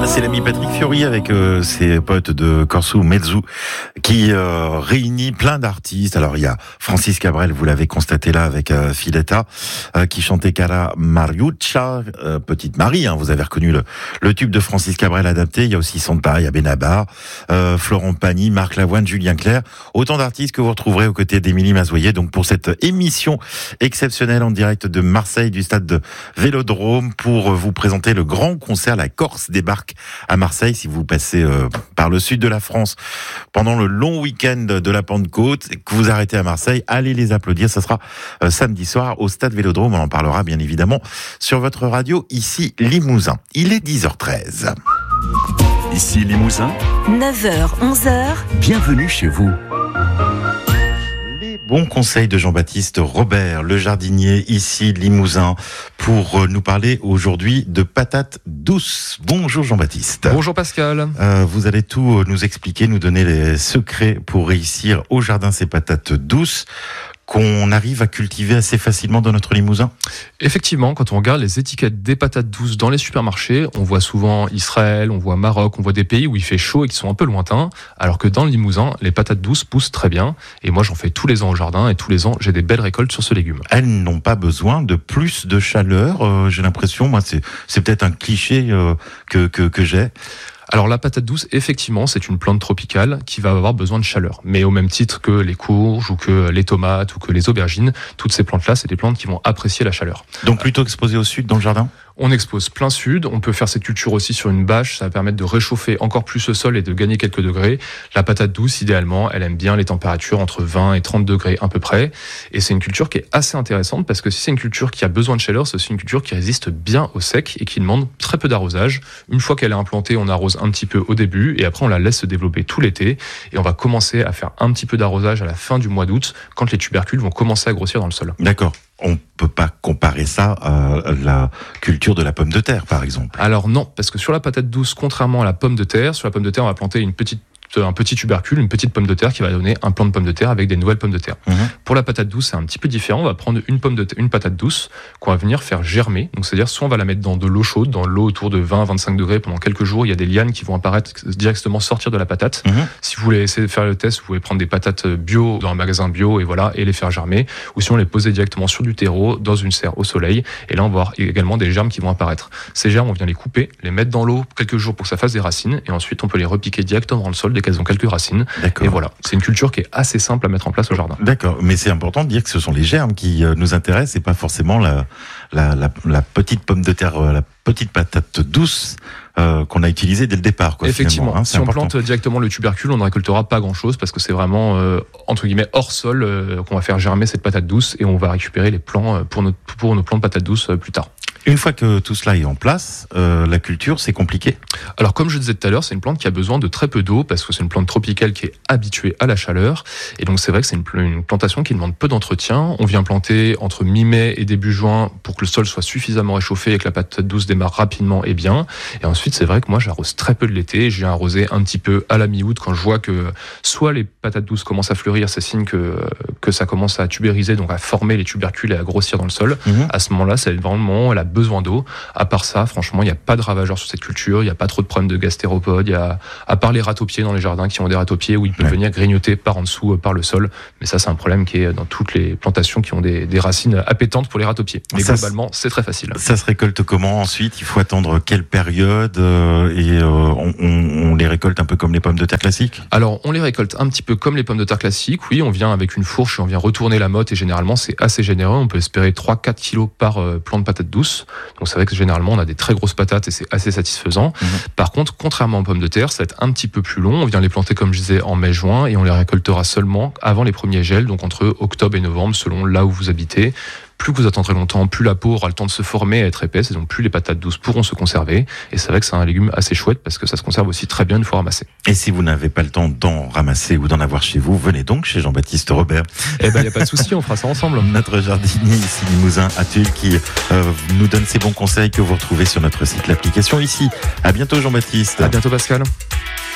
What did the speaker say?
C'est l'ami Patrick Fiori avec ses potes de Corso Mezzo qui réunit plein d'artistes. Alors il y a Francis Cabrel, vous l'avez constaté là avec Filetta, qui chantait Cara Mariuccia, Petite Marie, vous avez reconnu le tube de Francis Cabrel adapté. Il y a aussi Santa, il y a Benabar, Florent Pagny, Marc Lavoine, Julien Clerc. Autant d'artistes que vous retrouverez aux côtés d'Émilie Mazoyer. Donc pour cette émission exceptionnelle en direct de Marseille, du stade de Vélodrome, pour vous présenter le grand concert La Corse débarque à Marseille. Si vous passez par le sud de la France pendant le long week-end de la Pentecôte, que vous arrêtez à Marseille, allez les applaudir. Ça sera samedi soir au stade Vélodrome. On en parlera bien évidemment sur votre radio ici Limousin. Il est 10h13. Ici Limousin, 9h, 11h. bienvenue chez vous. Bon conseil de Jean-Baptiste Robert, le jardinier ici de Limousin, pour nous parler aujourd'hui de patates douces. Bonjour Jean-Baptiste. Bonjour Pascal. Vous allez tout nous expliquer, nous donner les secrets pour réussir au jardin ces patates douces qu'on arrive à cultiver assez facilement dans notre Limousin. Effectivement, quand on regarde les étiquettes des patates douces dans les supermarchés, on voit souvent Israël, on voit Maroc, on voit des pays où il fait chaud et qui sont un peu lointains, alors que dans le Limousin, les patates douces poussent très bien. Et moi, j'en fais tous les ans au jardin et tous les ans, j'ai des belles récoltes sur ce légume. Elles n'ont pas besoin de plus de chaleur. J'ai l'impression, moi, c'est peut-être un cliché que j'ai. Alors la patate douce, effectivement, c'est une plante tropicale qui va avoir besoin de chaleur. Mais au même titre que les courges ou que les tomates ou que les aubergines, toutes ces plantes-là, c'est des plantes qui vont apprécier la chaleur. Donc plutôt exposées au sud dans le jardin ? On expose plein sud, on peut faire cette culture aussi sur une bâche, ça va permettre de réchauffer encore plus le sol et de gagner quelques degrés. La patate douce, idéalement, elle aime bien les températures entre 20 et 30 degrés à peu près. Et c'est une culture qui est assez intéressante parce que si c'est une culture qui a besoin de chaleur, c'est aussi une culture qui résiste bien au sec et qui demande très peu d'arrosage. Une fois qu'elle est implantée, on arrose un petit peu au début et après on la laisse se développer tout l'été. Et on va commencer à faire un petit peu d'arrosage à la fin du mois d'août quand les tubercules vont commencer à grossir dans le sol. D'accord. On peut pas comparer ça à la culture de la pomme de terre, par exemple. Alors non, parce que sur la patate douce, contrairement à la pomme de terre, sur la pomme de terre, on va planter un petit tubercule, une petite pomme de terre qui va donner un plant de pomme de terre avec des nouvelles pommes de terre. Pour la patate douce, c'est un petit peu différent. On va prendre une patate douce qu'on va venir faire germer. Donc, c'est-à-dire, soit on va la mettre dans de l'eau chaude, dans l'eau autour de 20-25 degrés pendant quelques jours. Il y a des lianes qui vont apparaître directement sortir de la patate. Si vous voulez essayer de faire le test, vous pouvez prendre des patates bio dans un magasin bio et les faire germer. Ou sinon, les poser directement sur du terreau, dans une serre au soleil. Et là, on va avoir également des germes qui vont apparaître. Ces germes, on vient les couper, les mettre dans l'eau quelques jours pour que ça fasse des racines. Et ensuite, on peut les repiquer directement dans le sol qu'elles ont quelques racines. D'accord. Et voilà, c'est une culture qui est assez simple à mettre en place au jardin. D'accord, mais c'est important de dire que ce sont les germes qui nous intéressent et pas forcément la petite pomme de terre, la petite patate douce qu'on a utilisée dès le départ. Effectivement, si important. On plante directement le tubercule, on ne récoltera pas grand-chose parce que c'est vraiment, entre guillemets, hors sol qu'on va faire germer cette patate douce et on va récupérer les plants pour nos plants de patates douces plus tard. Une fois que tout cela est en place, la culture, c'est compliqué ? Alors, comme je disais tout à l'heure, c'est une plante qui a besoin de très peu d'eau parce que c'est une plante tropicale qui est habituée à la chaleur. Et donc, c'est vrai que c'est une plantation qui demande peu d'entretien. On vient planter entre mi-mai et début juin pour que le sol soit suffisamment réchauffé et que la patate douce démarre rapidement et bien. Et ensuite, c'est vrai que moi, j'arrose très peu de l'été. Je viens arroser un petit peu à la mi-août quand je vois que soit les patates douces commencent à fleurir, c'est signe que ça commence à tubériser, donc à former les tubercules et à grossir dans le sol. À ce moment-là, c'est vraiment le moment où elle a besoin d'eau. À part ça, franchement, il n'y a pas de ravageurs sur cette culture, il n'y a pas trop de problèmes de gastéropodes, à part les ratopiers dans les jardins qui ont des ratopiers où ils peuvent venir grignoter par en dessous, par le sol. Mais ça, c'est un problème qui est dans toutes les plantations qui ont des racines appétantes pour les ratopiers. Mais ça, globalement, c'est très facile. Ça se récolte comment ensuite ? Il faut attendre quelle période on les récolte un peu comme les pommes de terre classiques ? Alors, on les récolte un petit peu comme les pommes de terre classiques. Oui, on vient avec une fourche et on vient retourner la motte et généralement, c'est assez généreux. On peut espérer 3-4 kilos par plant de patate douce. Donc c'est vrai que généralement on a des très grosses patates et c'est assez satisfaisant. Par contre, contrairement aux pommes de terre, ça va être un petit peu plus long. On vient les planter comme je disais en mai-juin et on les récoltera seulement avant les premiers gels, donc entre octobre et novembre selon là où vous habitez. Plus vous attendrez longtemps, plus la peau aura le temps de se former et être épaisse, et donc plus les patates douces pourront se conserver. Et c'est vrai que c'est un légume assez chouette parce que ça se conserve aussi très bien une fois ramassé. Et si vous n'avez pas le temps d'en ramasser ou d'en avoir chez vous, venez donc chez Jean-Baptiste Robert. Eh ben, il n'y a pas de souci, on fera ça ensemble. Notre jardinier ici, Limousin, Atul, qui nous donne ses bons conseils que vous retrouvez sur notre site, l'application ici. À bientôt Jean-Baptiste. À bientôt Pascal.